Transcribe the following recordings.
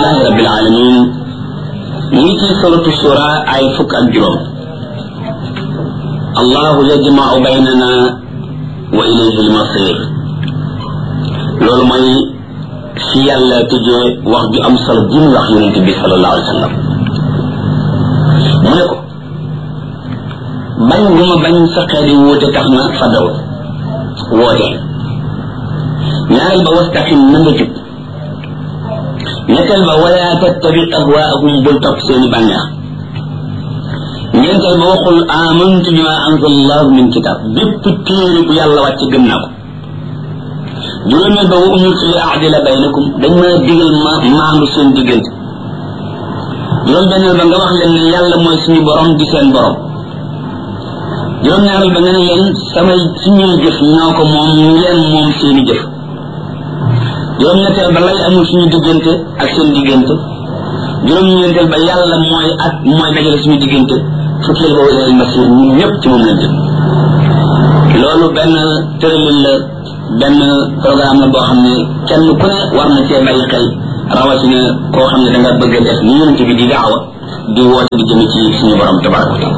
alhamdulillahi rabbil alamin ñi ci suratu shura ay fukk ak juróom allahu yajma'u baynana wa ilayhi al-masir loolu mooy ci yàlla tëjee wax ju am solo ji mu wax yonent bi sallallahu alayhi wa sallam mu ne ko bañ bu ma bañ sa xeet yi wóote tax na fa daw woote ñaareel ba wastaqim na nga jub ñetteel ba wala tattabi ahwaahum bul topp seeni bànneex ñeenteel ba waxul amantu bima anzalallahu min kitab bépp téere bu yàlla wàcc gëm naa ko juróomeel ba wa umirtu li a'dila baynakum dañ ma digal ma maandu seen diggante juróom benneel ba nga wax leen ne yàlla mooy suñu borom di seen borom juróom ñaareel ba nga ne leen samay suñuy jëf ñoo ko moom ñu leen moom seeni jëf juróom ñetteel ba lay amul suñu diggante ak seen diggante juróom ñeenteel ba yàlla mooy dajale suñu diggante fukkeel ba wala masir ñun ñëpp ci moom lañ jëm loolu benn tëralin la benn programme la boo xam ne kenn ku ne war na cee bàyyi xel rawatina koo xam ne da nga bëgg a def ni yonent bi di daawa di woote di jëm ci suñu borom tabaraka wa taala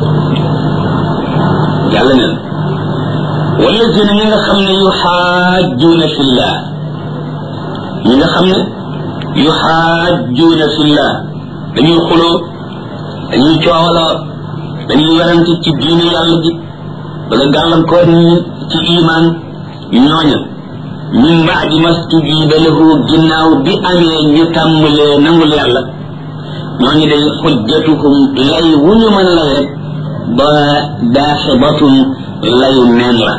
yàlla ne wallazina ñi nga xam ne yuxaajjuuna fillah ñi nga xam ne yuxaajjuuna fillah dañuy xuloo dañuy coowaloo dañuy werante ci diine yàlla ji bëgg a gàllankoor ñi ci iman ñooña min baadi mastujiba lahu ginnaaw bi amee ñu tàmbalee nangul yàlla ñooñu day xujjatuhum lay wu ñu mën a lay rek ba daaxibatun layu neen la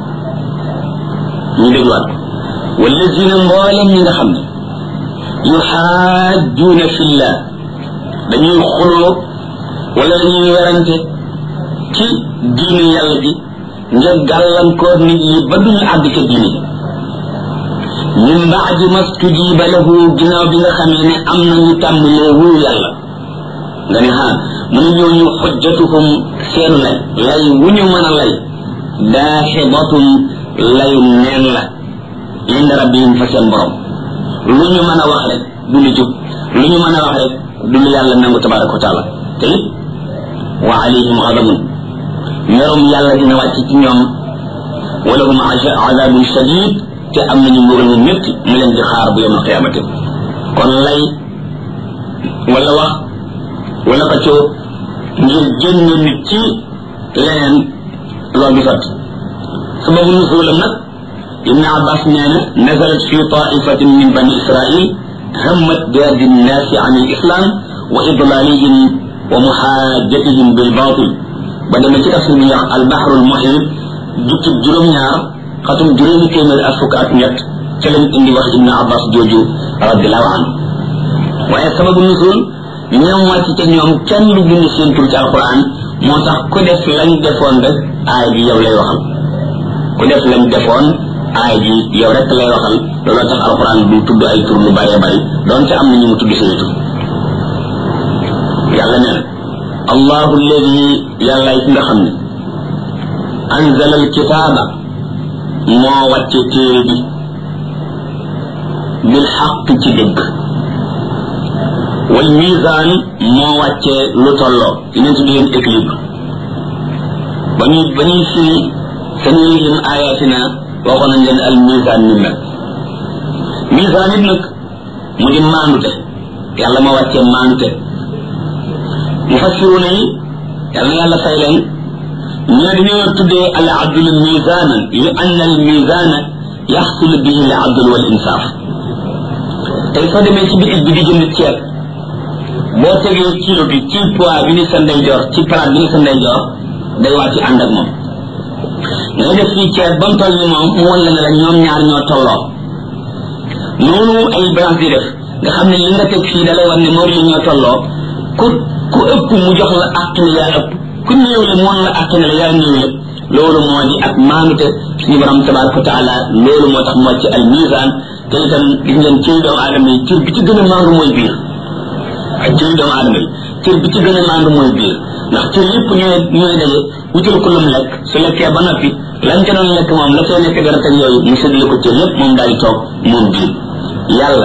ñu dégluwaat ko wallazina mboolem ñi nga xam ne yuxaajjuuna fillah dañuy xuloo wala dañuy werante ci diine yàlla ji ngir gàllankoor nit ñi ba duñu àgg ca diine ji min baadi mastujiba lahu ginnaaw bi nga xamee ne am nañu tàmbalee wuyu yàlla nga ne mu ne ñooñu xujjatuhum seenu lay wu ñu mën a lay daaxibatun layu neen la inda rabbihim fa seen borom lu ñu mën a wax rek du lu jub lu ñu mën a wax rek du lu yàlla nangu tabaraka wa taala te it wa alayhim ghadabun merum yàlla dina wàcc ci ñoom wa lahum azabun shadid te am nañu mbugal mu métti mu leen di xaar bu yawmal qiyaamati kon lay wala wax wala ko coo ngir génn nit ci leneen loolu du sotti sababu nuzulam nag ibn abbas nee na nazalat fi taifatin min bani israil hammat biardi nnaasi an al islam wa idlalihim wa muhajjatihim bil batil ba demee ci tafsir bi ñuy wax al bahrul muhit jukki juróom-ñaar xatum juróomi téeméer ak fukk ak ñett ca lañ indi wax ibn abbas jooju radiallahu anhu waaye sababu nuzul ñoom wàcc ca ñoom kenn lu bind seen tur ci alquran moo tax ku def lañ defoon rek aay ji yow lay waxal ku def lañ defoon aay ji yow rek lay waxal looloo tax alquran du tudd ay tur lu bëree bëri doonte am na ñu mu tudd seen tur yàlla nee na allahu alladi yàlla it nga xam ne anzala alkitaaba moo wàcce téere bi bil xaq ci dëgg wal misaan moo wàcce lu tolloo dinañ ci leen équilibre ba ñuy firi sanurihim ayatina waxoon nañ leen al misaan ni mel misaan it nag mu di maandute yàlla ma wàcce maandute mufassiruna yi yàlla na yàlla fay leen ñoo dañoo tuddee al adl misanan li anna al misana yaxsul bihi al adl wal insaf tey soo demee ci bitig bi di jënd ceeb boo tegee kilo bi ci poids bi ni sa ndeyjoor ci palaat bi ni sa ndeyjoor day wàcc ànd ak moom ngay def fii ceeb ba mu toll ni moom mu wan la ne la ñoom ñaar ñoo tolloo noonu ay balance di def nga xam ne li nga teg fii da lay wan ne moom li ñoo tolloo ku ëpp mu jox la àq ne yaa ëpp ku néew le moon la àq ne la yaa néew le loolu moo di ak maanute suñu borom tabaraka wa taala loolu moo tax mu wàcc al misaan te itam gis ngeen ci doomu aadama yi cër bi ci gën a maandu mooy biir ak ci doomu aadama yi cër bi ci gën a maandu mooy biir ndax cër yëpp ñooy daje wutal ko lu mu lekk su lekkee ba noppi lañ ca doon lekk moom la cay nekk dara teg yooyu mu séddale ko cër yëpp moom daal di toog moom biir yàlla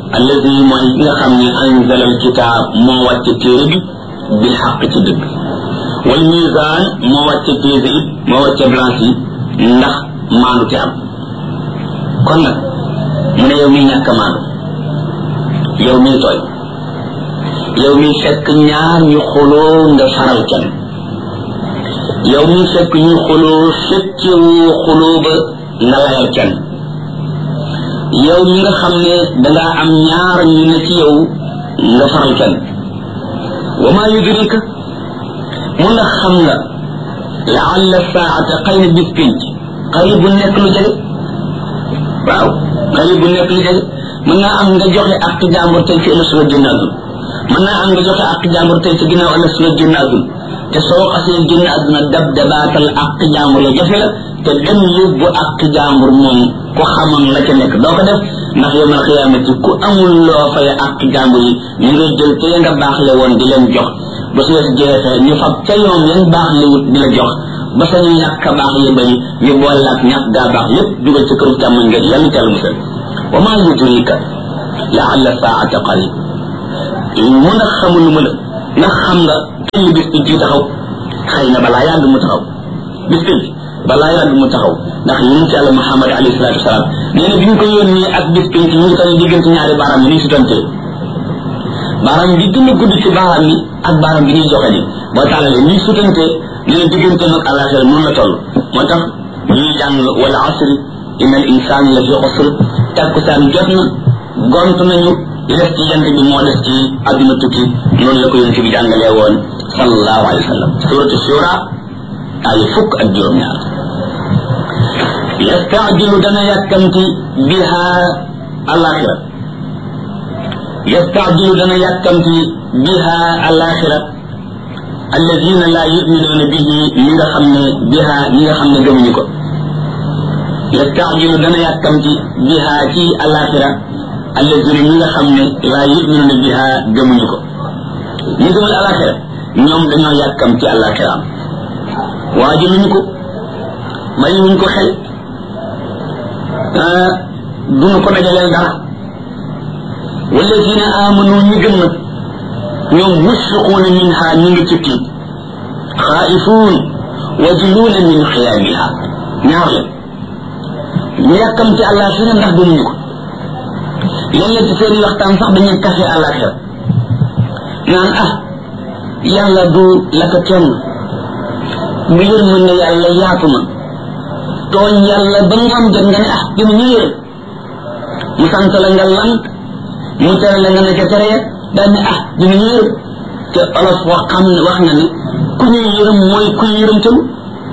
allazi mooy nga xam ne anzala alkitab moo wàcce téere bi bil xaq ci dëgg wal misaan moo wàcce peese it moo wàcce balance yi ndax maandu te am kon nag mu ne yow mi ñàkk a maandu yow mi tooy yow mi fekk ñaar ñu xuloo nga faral kenn yow mi fekk ñu xuloo fekkewu xuloo ba nga layal kenn yow mi nga xam ne dangaa am ñaar ñu ne ci yow nga faral kenn wa ma yudrika mun na xam nga laalla saata xëy na bis pinc xëy bu nekk lu jege waaw xëy bu nekk lu jege mën naa am nga joxe ak jàmbur tey ci ëllëg suba génn àdduna mën naa am nga joxe ak jàmbur tey ci ginnaaw ëllëg suba génn àdduna te soo xasee génn àdduna dab dabaatal ak jàmbur la jafe la te dem yóbbu ak jàmbur moom ku xamoon la ca nekk doo ko def ndax yawmal xiyaamati ku amul loo fay ak jàmbur yi ñu ngay jël te nga baaxle woon di leen jox ba su wees jeexee ñu fab ca yoon yan baax li wut di la jox ba sa ñu ñàkk a baax yi bari ñu boole ak ñàkk gaa baax yépp dugal ci këru càmmoñ nga yàlla ci yàlla musal wa maa yudrika laalla saata qarib mu ndax xamul lu ma la ndax xam nga kañ bis bi ci taxaw xëy na balaa yàgg mu taxaw bis bi balaa yàgg mu taxaw ndax yonent yàlla Muhammad alayhi salaatu wasalaam nee na bi ñu ko yónnee ak bis bi ñu ngi tane diggante ñaari baaraam yi ni sutantee baaraam bi gën a gudd ci baaraam yi ak baaraam bi ñuy joxe ni boo tàllalee ni sutantee nee na diggante nag àllaaxira noonu la toll moo tax ñuy jàng wal asri inna al insaan la fi xusr takkusaan jot na gont nañu li des ci jant bi moo des ci adduna tukki noonu la ko yonent bi jàngalee woon sallallahu alayhi wa sallam suratu shura ay fukk ak juróom-ñaar yastaajilu dana yàkkamti biha alaxira yastaajilu dana yàkkamti biha alaxira alladina la yuminuuna bihi ñi nga xam ne biha ñi nga xam ne gëmuñu ko yastaajilu dana yàkkamti biha ci alaxira alladina ñi nga xam ne la yuminuuna biha gëmuñu ko ñi gëmul alaxira ñoom dañoo yàkkamti alaxira waajaluñu ko mayuñu ko xel duñu ko dajaleel dara walladina amanu ñi gëm nag ñoom mushfiquuna minha ñu ngi ci tiit xaa'ifuun wajiluuna min xiyaamiha ñaar la ñu yàkkamti àllaaxira ndax gëmuñu ko léeg-léeg ci seen waxtaan sax dañuy kafe àllaaxira naan yàlla du la ko kenn bu yërmande yàlla yaatu na tooñ yàlla ba nga am jot nga ne dina ñu yërëm mu sant la nga lank mu tere la nga ne ca tere daal ne dina ñu yërëm te olof wax na ne ku ñuy yërëm mooy ku yërëm tëlu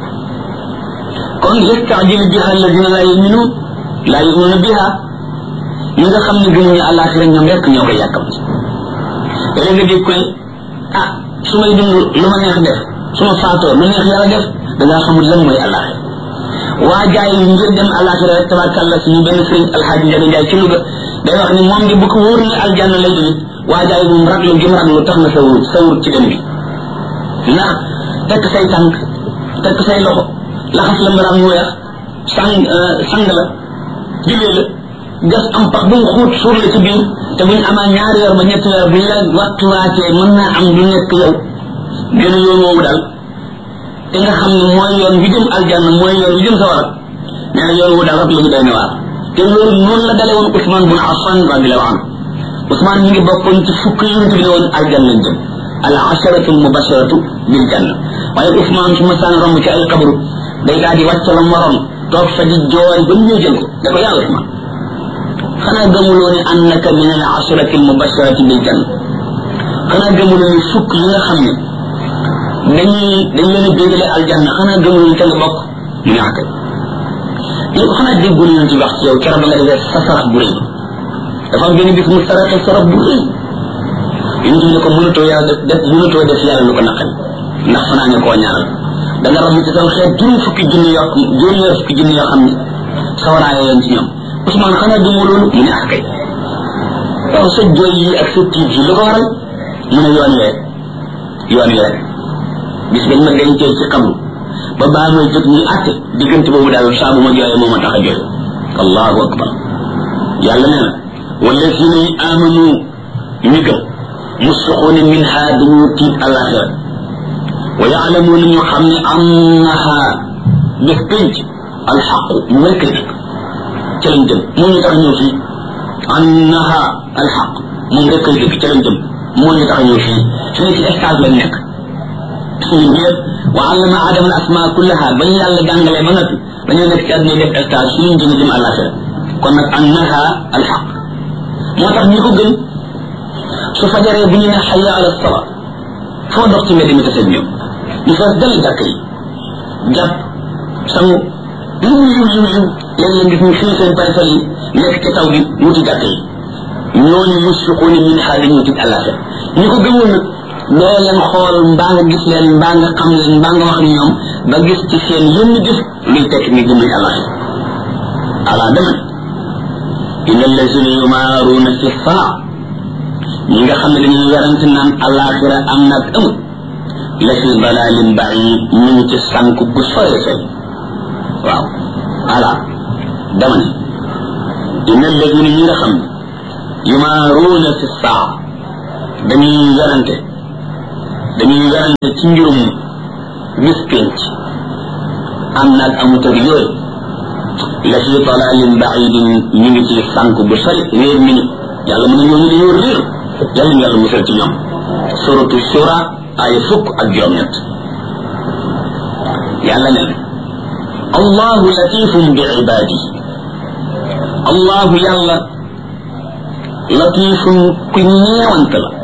kon yastaajilu biha alladina laa yuminuuna biha ñi nga xam ne gëmuñu àllaaxira ñoom rek ñoo koy yàkkamti léegi nga dégg koy su may dund lu ma neex def su ma faatoo lu neex yàlla def dangaa xamul lan mooy àllaaxira waa jaay yi ngir dem àllaaxira rek tabarkàlla suñu benn sëriñ alxaaji Njaga Njaay ci Louga day wax ni moom di bu ko wóor ne aljanna lay demit waa jaay moom raglu gi mu raglu tax na sawur ci dem bi ndax tekk say tànk tekk say loxo laxas la mbaram mu weex sang la jullee la gas am pax bu mu xuut suur la ci biir te buñ amaa ñaari weer ba ñetti weer buñ la wattuwaatee mën naa am du nekk yow gën a yoon woowu daal te nga xam ne mooy yoon wi jëm aljanna mooy yoon wi jëm sawara nee na yoon woowu daal rab la ñu doy na waar te loolu noonu la dale woon Ousmane bun Affan radiyallahu anhu Ousmane mi ngi bokkoon ci fukk yonent bi ne woon aljanna lañ jëm al asharatu al mubasharatu bil janna waaye Ousmane su ma saan romb ci ay xabru day daal di wàcc la morom toog fa di jooy ba ñu jël ko da ko yaa Ousmane xanaa gëmuloo ne annaka min al asharati al mubasharati bil janna xanaa gëmuloo ne fukk yi nga xam ne dañ leen a bégale aljanna xanaa gëmuloo ne ca nga bokk mu ne akay ñu ko xanaa déggul ñu ci wax ci yow keroog ba nga defee sa sarax bu rëy dafa am benn bis mu saraxe sarax bu rëy ñu ne ko mënatoo yàlla mënatoo def yàlla lu ko naqal ndax fanaa ne koo ñaaral da nga ramu ci saw xeet juróom fukki junni yoo xam ne sawaraaye leen ci ñoom Ousmane xanaa gëmoo loolu mu ne akay waaw sa jooy yi ak sa tiit yi lu ko waral mu ne yoon wi rek bis bañ ma dencee ci xabru ba baa may jóg ñuy àtte diggante boobu daal saa bu ma jooyee moo ma tax a jooy allahu akbar yàlla nee na wallazina amanu ñu gëm musfiquuna minha dañu tiit alaxira wa yaalamuuna ñu xam ne annaha bés pénc alxaqu mu ngay kay dëgg ca lañ jëm moo ñu tax ñëw fii annaha alxaq moom rek kay dëgg ca lañ jëm moo ñu tax ñëw fii suñu ci stage lañ nekk suñu ñëpp wa allama adama al asma kullaha bañ yàlla jàngalee ba noppi dañoo nekk ci àdduna def stage suñu jëm alaxira kon nag annaha alxaq moo tax ñi ko gën su fajaree bu ñu ne xayya ala sala foo dox ci mbedd mi tase ñoom ñu fees dal jàkk yi jàpp sangu lu mu yiw léeg-léeg gis ñu fii seen parcelle yi nekk ca taw bi wuti jàkk yi ñooñu musfiquuna minha dañu tiit àllaaxira ñi ko gëmul nag doo leen xool mbaa nga gis leen mbaa nga xam leen mbaa nga wax ñoom ba gis ci seen yenn jëf luy tekk ni gëmuñ àllaaxira ala dama inna allazina yumaaruuna fi saa ñi nga xam ne dañuy werante naan àllaaxira am nag amul la fi dalalin baid ñu ngi ci sànk bu sore sore waaw ala dama ne inna alladina ñi nga xam ne yumaaruuna fi saa dañuy werante ci mbirum bis penc am nag amut ak yooyu la fi dalalin baidin ñu ngi ci sànk bu sore réer mi yàlla mën na ñooñu dañoo réer yàlla ñu yàlla musal ci ñoom suratu shura ay fukk ak juróom-ñett yàlla ne allahu latifun bi ibadihi allahu yàlla latifun ku ñeewant la